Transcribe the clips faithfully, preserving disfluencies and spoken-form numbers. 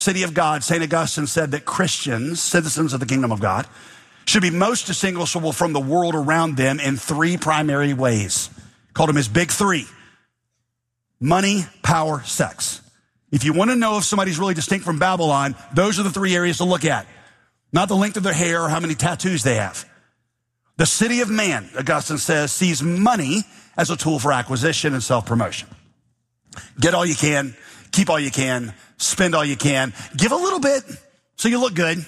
city of God, Saint Augustine said that Christians, citizens of the kingdom of God, should be most distinguishable from the world around them in three primary ways. Called them his big three: money, power, sex. If you want to know if somebody's really distinct from Babylon, those are the three areas to look at. Not the length of their hair or how many tattoos they have. The city of man, Augustine says, sees money as a tool for acquisition and self-promotion. Get all you can, keep all you can, spend all you can, give a little bit so you look good,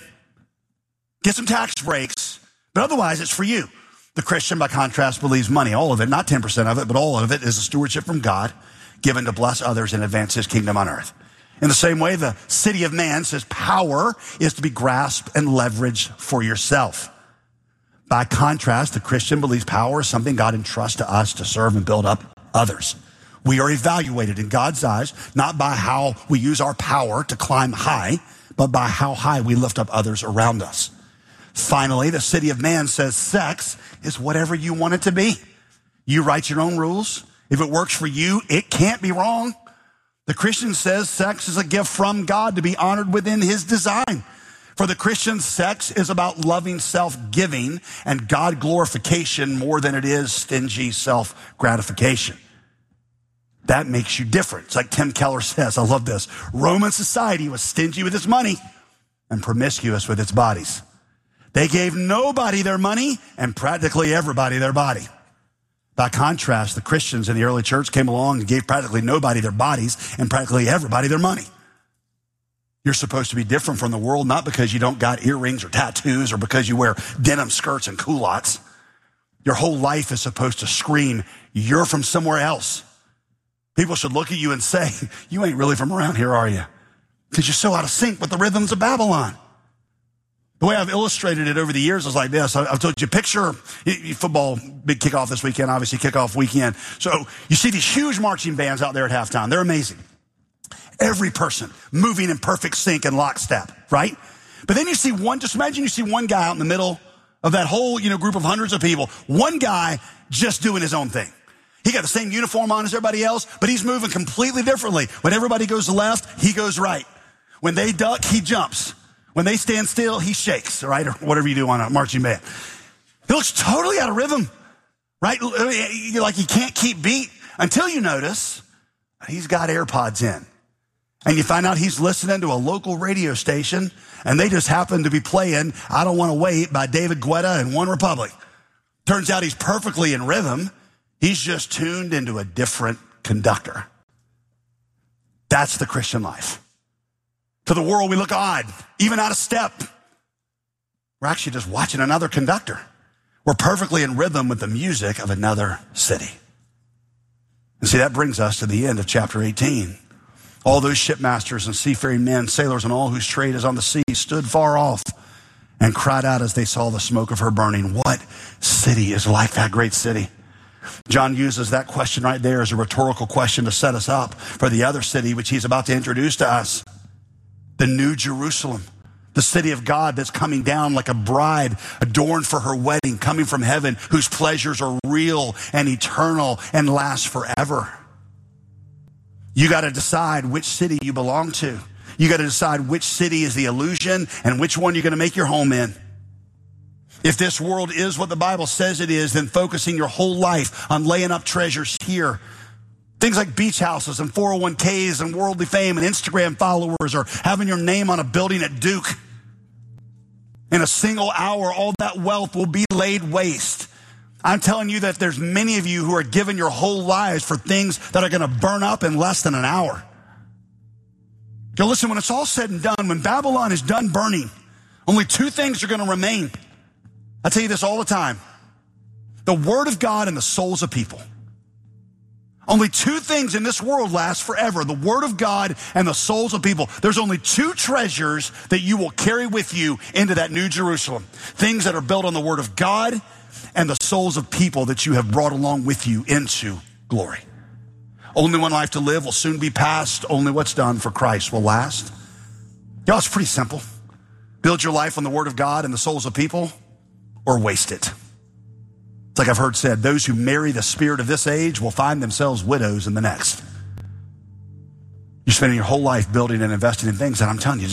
get some tax breaks, but otherwise it's for you. The Christian, by contrast, believes money, all of it, not ten percent of it, but all of it is a stewardship from God given to bless others and advance his kingdom on earth. In the same way, the city of man says power is to be grasped and leveraged for yourself. By contrast, the Christian believes power is something God entrusts to us to serve and build up others. We are evaluated in God's eyes, not by how we use our power to climb high, but by how high we lift up others around us. Finally, the city of man says sex is whatever you want it to be. You write your own rules. If it works for you, it can't be wrong. The Christian says sex is a gift from God to be honored within his design. For the Christian, sex is about loving self-giving and God glorification more than it is stingy self-gratification. That makes you different. It's like Tim Keller says, I love this. Roman society was stingy with its money and promiscuous with its bodies. They gave nobody their money and practically everybody their body. By contrast, the Christians in the early church came along and gave practically nobody their bodies and practically everybody their money. You're supposed to be different from the world, not because you don't got earrings or tattoos or because you wear denim skirts and culottes. Your whole life is supposed to scream, you're from somewhere else. People should look at you and say, you ain't really from around here, are you? Because you're so out of sync with the rhythms of Babylon. The way I've illustrated it over the years is like this. I've told you, picture football, big kickoff this weekend, obviously kickoff weekend. So you see these huge marching bands out there at halftime. They're amazing. Every person moving in perfect sync and lockstep, right? But then you see one, just imagine you see one guy out in the middle of that whole, you know, group of hundreds of people. One guy just doing his own thing. He got the same uniform on as everybody else, but he's moving completely differently. When everybody goes left, he goes right. When they duck, he jumps. When they stand still, he shakes, right? Or whatever you do on a marching band. He looks totally out of rhythm, right? Like he can't keep beat until you notice he's got AirPods in. And you find out he's listening to a local radio station and they just happen to be playing I Don't Want to Wait by David Guetta and One Republic. Turns out he's perfectly in rhythm. He's just tuned into a different conductor. That's the Christian life. To the world, we look odd, even out of step. We're actually just watching another conductor. We're perfectly in rhythm with the music of another city. And see, that brings us to the end of chapter eighteen. All those shipmasters and seafaring men, sailors, and all whose trade is on the sea stood far off and cried out as they saw the smoke of her burning. What city is like that great city? John uses that question right there as a rhetorical question to set us up for the other city, which he's about to introduce to us. The New Jerusalem, the city of God that's coming down like a bride adorned for her wedding, coming from heaven, whose pleasures are real and eternal and last forever. You got to decide which city you belong to. You got to decide which city is the illusion and which one you're going to make your home in. If this world is what the Bible says it is, then focusing your whole life on laying up treasures here, things like beach houses and four oh one k's and worldly fame and Instagram followers or having your name on a building at Duke. In a single hour, all that wealth will be laid waste. I'm telling you that there's many of you who are giving your whole lives for things that are going to burn up in less than an hour. Now listen, when it's all said and done, when Babylon is done burning, only two things are going to remain. I tell you this all the time. The word of God and the souls of people. Only two things in this world last forever. The word of God and the souls of people. There's only two treasures that you will carry with you into that New Jerusalem. Things that are built on the word of God and the souls of people that you have brought along with you into glory. Only one life to live will soon be past. Only what's done for Christ will last. Y'all, it's pretty simple. Build your life on the word of God and the souls of people, or waste it. It's like I've heard said, those who marry the spirit of this age will find themselves widows in the next. You're spending your whole life building and investing in things that I'm telling you,